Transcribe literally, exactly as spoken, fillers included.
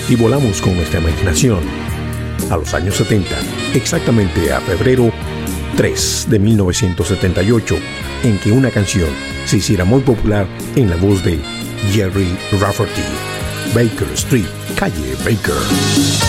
y volamos con nuestra imaginación a los años setenta, exactamente a febrero tres de mil novecientos setenta y ocho, en que una canción se hiciera muy popular en la voz de Jerry Rafferty. Baker Street, calle Baker.